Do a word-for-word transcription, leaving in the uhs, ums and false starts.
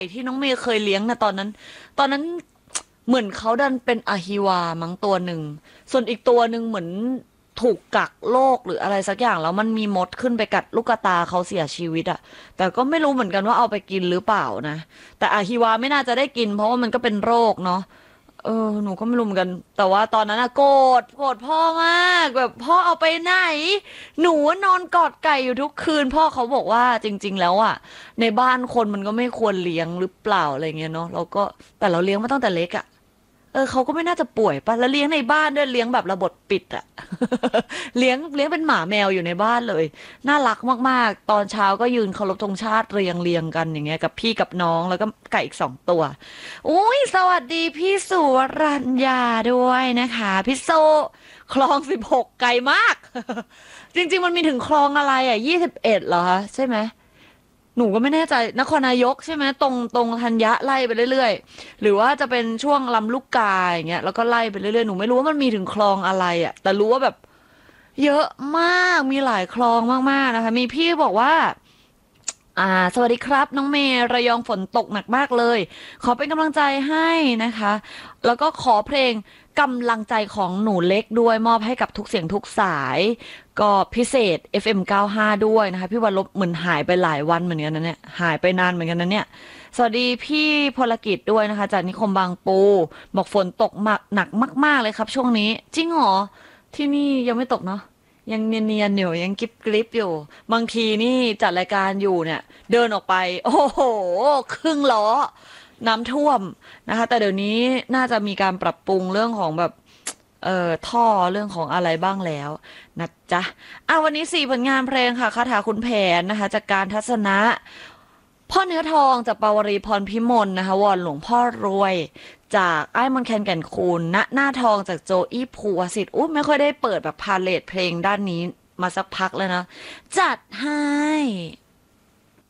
ที่น้องเมย์เคยเลี้ยงนะตอนนั้นตอนนั้นเหมือนเขาดันเป็นอะฮิวามั้งตัวหนึ่งส่วนอีกตัวหนึ่งเหมือนถูกกักโรคหรืออะไรสักอย่างแล้วมันมีมดขึ้นไปกัดลูกตาเขาเสียชีวิตอะแต่ก็ไม่รู้เหมือนกันว่าเอาไปกินหรือเปล่านะแต่อะฮิวาไม่น่าจะได้กินเพราะว่ามันก็เป็นโรคเนาะเออหนูก็ไม่รู้เหมือนกันแต่ว่าตอนนั้นอะโกรธโกรธพ่อมากแบบพ่อเอาไปไหนหนูนอนกอดไก่อยู่ทุกคืนพ่อเขาบอกว่าจริงๆแล้วอะ ในบ้านคนมันก็ไม่ควรเลี้ยงหรือเปล่าอะไรเงี้ยเนาะเราก็แต่เราเลี้ยงมาตั้งแต่เล็กอะ่ะเออเขาก็ไม่น่าจะป่วยปะแล้วเลี้ยงในบ้านด้วยเลี้ยงแบบระบบปิดอะ่ะเลี้ยงเลี้ยงเป็นหมาแมวอยู่ในบ้านเลยน่ารักมากๆตอนเช้าก็ยืนเคารพธงชาติเรียงเรียงกันอย่างเงี้ยกับพี่กับน้องแล้วก็ไก่อีกสองตัวอุ้ยสวัสดีพี่สุวรัญญาด้วยนะคะพี่โซคลองสิบหกไกลมากจริงๆมันมีถึงคลองอะไรอ่ะยี่สิบเอ็ดเหรอคะใช่ไหม หนูก็ไม่แน่ใจนครนายกใช่ไหมตรงตรงธัญญะไล่ไปเรื่อยๆหรือว่าจะเป็นช่วงลำลูกกาอย่างเงี้ยแล้วก็ไล่ไปเรื่อยๆหนูไม่รู้ว่ามันมีถึงคลองอะไรอ่ะแต่รู้ว่าแบบเยอะมากมีหลายคลองมากๆนะคะมีพี่บอกว่าอ่าสวัสดีครับน้องเมย์ระยองฝนตกหนักมากเลยขอเป็นกำลังใจให้นะคะแล้วก็ขอเพลงกำลังใจของหนูเล็กด้วยมอบให้กับทุกเสียงทุกสาย ก็พิเศษ เอฟ เอ็ม เก้าสิบห้า ด้วยนะคะพี่วันลบเหมือนหายไปหลายวันเหมือนกันนะเนี่ยหายไปนานเหมือนกันนะเนี่ยสวัสดีพี่พลกิจด้วยนะคะจากนิคมบางปูบอกฝนตกมากหนักมากๆเลยครับช่วงนี้จริงเหรอที่นี่ยังไม่ตกเนาะยังเนียนๆอยู่ยังกริบกริบอยู่บางทีนี่จัดรายการอยู่เนี่ยเดินออกไปโอ้โหครึ่งล้อน้ำท่วมนะคะแต่เดี๋ยวนี้น่าจะมีการปรับปรุงเรื่องของแบบ เอ่อท่อเรื่องของอะไรบ้างแล้วนะจ๊ะอ่ะวันนี้สี่ผลงานเพลงค่ะคาถาคุณแผนนะคะจากการทัศนะพ่อเนื้อทองจากปาวรีพรพิมลนะคะวอนหลวงพ่อรวยจากไอ้มอนแคนแก่นคูณณหน้าทองจากโจอี้ภูวสิทธิ์อุ้ยไม่ค่อยได้เปิดแบบพาเลทเพลงด้านนี้มาสักพักแล้วนะจัดให้